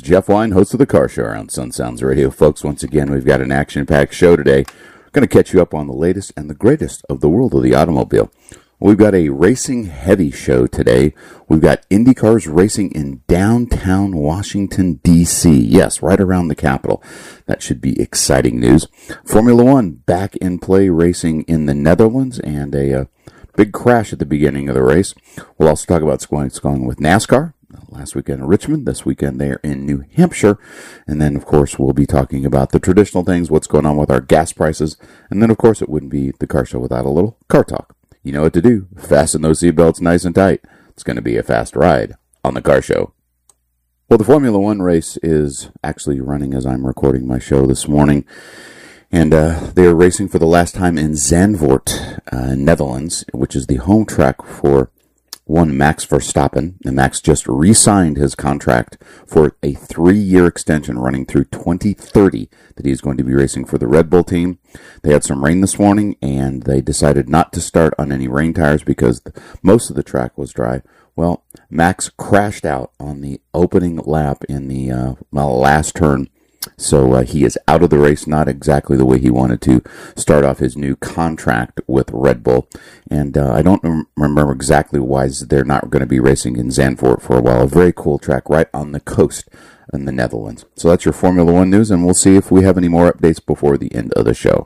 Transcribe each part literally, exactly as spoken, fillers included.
Jeff Wine, host of the Car Show on Sun Sounds Radio. Folks, once again, we've got an action-packed show today. We're going to catch you up on the latest and the greatest of the world of the automobile. We've got a racing heavy show today. We've got IndyCars racing in downtown Washington, D C Yes, right around the Capitol. That should be exciting news. Formula One back in play racing in the Netherlands, and a uh, big crash at the beginning of the race. We'll also talk about what's going with NASCAR. Last weekend in Richmond, this weekend there in New Hampshire. And then, of course, we'll be talking about the traditional things, what's going on with our gas prices. And then, of course, it wouldn't be the car show without a little car talk. You know what to do. Fasten those seatbelts nice and tight. It's going to be a fast ride on the car show. Well, the Formula One race is actually running as I'm recording my show this morning. And uh, they are racing for the last time in Zandvoort, uh, Netherlands, which is the home track for one Max Verstappen. And Max just re-signed his contract for a three-year extension running through twenty thirty that he's going to be racing for the Red Bull team. They had some rain this morning, and they decided not to start on any rain tires because most of the track was dry. Well, Max crashed out on the opening lap in the uh, well, last turn. So uh, he is out of the race, not exactly the way he wanted to start off his new contract with Red Bull. And uh, I don't rem- remember exactly why they're not going to be racing in Zandvoort for a while. A very cool track right on the coast in the Netherlands. So that's your Formula One news, and we'll see if we have any more updates before the end of the show.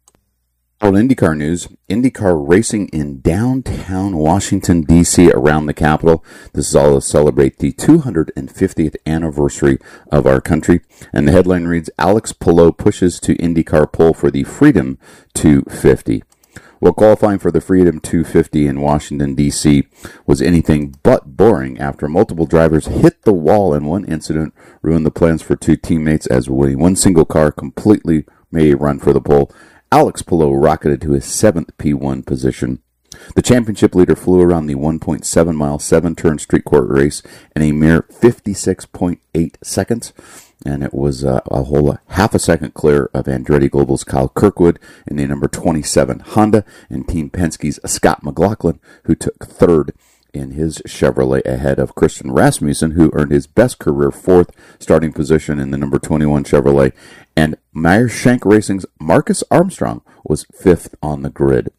Well, IndyCar news, IndyCar racing in downtown Washington, D C around the Capitol. This is all to celebrate the two hundred fiftieth anniversary of our country. And the headline reads, Alex Palou pushes to IndyCar pole for the Freedom two fifty. Well, qualifying for the Freedom two fifty in Washington, D C was anything but boring after multiple drivers hit the wall and one incident ruined the plans for two teammates as one single car completely made a run for the pole. Alex Palou rocketed to his seventh P one position. The championship leader flew around the one point seven mile, seven-turn street court race in a mere fifty-six point eight seconds, and it was uh, a whole half a second clear of Andretti Global's Kyle Kirkwood in the number twenty-seven Honda and Team Penske's Scott McLaughlin, who took third in his Chevrolet ahead of Christian Rasmussen, who earned his best career fourth starting position in the number twenty-one Chevrolet, and Meyer Shank Racing's Marcus Armstrong was fifth on the grid.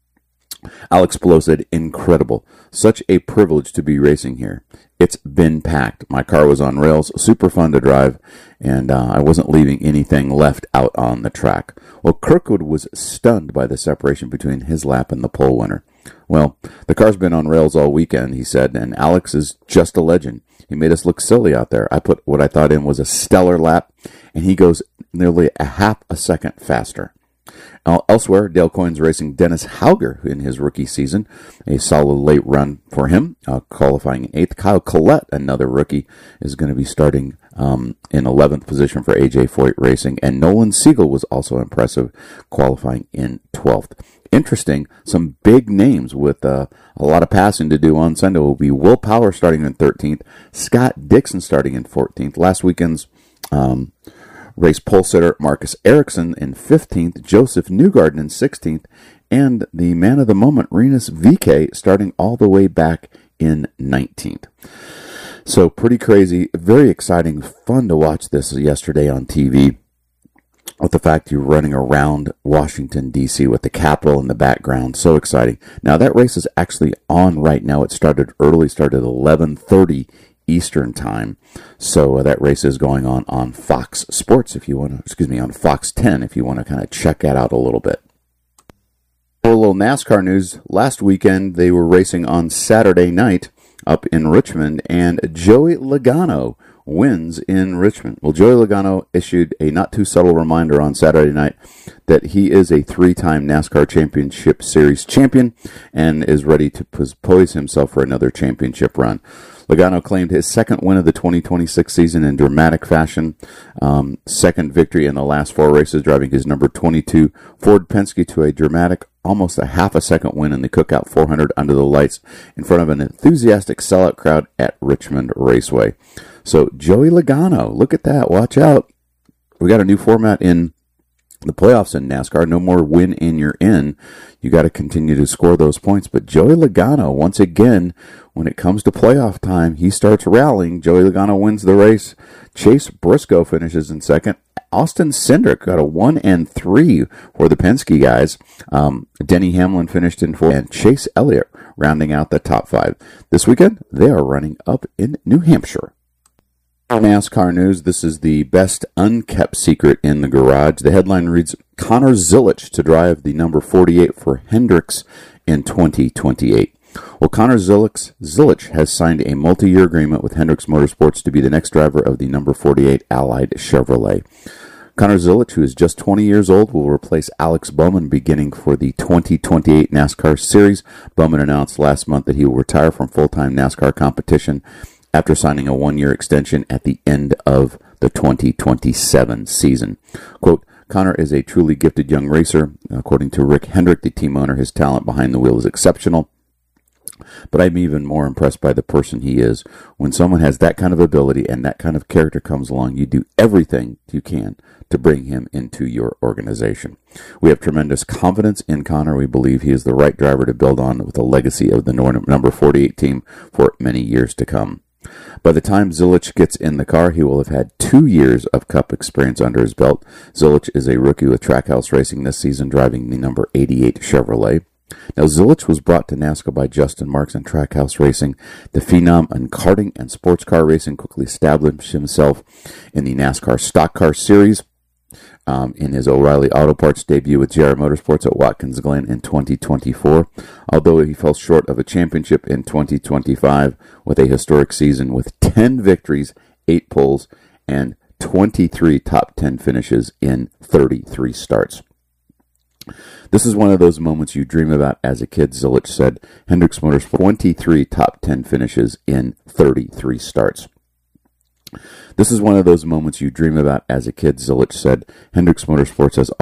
Alex Palou said, incredible. Such a privilege to be racing here. It's been packed. My car was on rails, super fun to drive, and uh, I wasn't leaving anything left out on the track. Well, Kirkwood was stunned by the separation between his lap and the pole winner. Well, the car's been on rails all weekend, he said, and Alex is just a legend. He made us look silly out there. I put what I thought in was a stellar lap, and he goes nearly a half a second faster. Elsewhere, Dale Coyne's racing Dennis Hauger in his rookie season. A solid late run for him, uh, qualifying in eighth. Kyle Collette, another rookie, is going to be starting um, in eleventh position for A J Foyt Racing. And Nolan Siegel was also impressive, qualifying in twelfth. Interesting, some big names with uh, a lot of passing to do on Sunday will be Will Power starting in thirteenth, Scott Dixon starting in fourteenth. Last weekend's um, race pole sitter Marcus Ericsson in fifteenth, Joseph Newgarden in sixteenth, and the man of the moment, Rinus V K, starting all the way back in nineteenth. So pretty crazy, very exciting, fun to watch this yesterday on T V. With the fact you're running around Washington, D C with the Capitol in the background. So exciting. Now, that race is actually on right now. It started early, started at eleven thirty Eastern time. So uh, that race is going on on Fox Sports, if you want to, excuse me, on Fox ten, if you want to kind of check that out a little bit. For a little NASCAR news, last weekend they were racing on Saturday night up in Richmond, and Joey Logano wins in Richmond. Well, Joey Logano issued a not-too-subtle reminder on Saturday night that he is a three-time NASCAR Championship Series champion and is ready to poise himself for another championship run. Logano claimed his second win of the twenty twenty-six season in dramatic fashion. Um, second victory in the last four races, driving his number twenty-two Ford Penske to a dramatic, almost a half a second win in the Cookout four hundred under the lights in front of an enthusiastic sellout crowd at Richmond Raceway. So Joey Logano, look at that. Watch out. We got a new format in the playoffs in NASCAR. No more win and you're in. You got to continue to score those points. But Joey Logano, once again, when it comes to playoff time, he starts rallying. Joey Logano wins the race. Chase Briscoe finishes in second. Austin Cindric got a one and three for the Penske guys. Um, Denny Hamlin finished in fourth, and Chase Elliott rounding out the top five. This weekend, they are running up in New Hampshire. NASCAR news, this is the best unkept secret in the garage. The headline reads, Connor Zilisch to drive the number forty-eight for Hendricks in twenty twenty-eight. Well, Connor Zilisch, Zilisch has signed a multi-year agreement with Hendricks Motorsports to be the next driver of the number forty-eight Allied Chevrolet. Connor Zilisch, who is just twenty years old, will replace Alex Bowman beginning for the twenty twenty-eight NASCAR Series. Bowman announced last month that he will retire from full-time NASCAR competition after signing a one-year extension at the end of the twenty twenty-seven season. Quote, Connor is a truly gifted young racer. According to Rick Hendrick, the team owner, his talent behind the wheel is exceptional. But I'm even more impressed by the person he is. When someone has that kind of ability and that kind of character comes along, you do everything you can to bring him into your organization. We have tremendous confidence in Connor. We believe he is the right driver to build on with the legacy of the number forty-eight team for many years to come. By the time Zilisch gets in the car, he will have had two years of Cup experience under his belt. Zilisch is a rookie with Trackhouse Racing this season, driving the number eighty-eight Chevrolet. Now, Zilisch was brought to NASCAR by Justin Marks and Trackhouse Racing. The phenom in karting and sports car racing quickly established himself in the NASCAR Stock Car Series. Um, in his O'Reilly Auto Parts debut with J R Motorsports at Watkins Glen in twenty twenty-four, although he fell short of a championship in twenty twenty-five with a historic season with ten victories, eight poles, and twenty-three top ten finishes in thirty-three starts. This is one of those moments you dream about as a kid, Zilisch said. Hendricks Motorsports, twenty-three top ten finishes in thirty-three starts. This is one of those moments you dream about as a kid, Zilisch said. Hendricks Motorsports has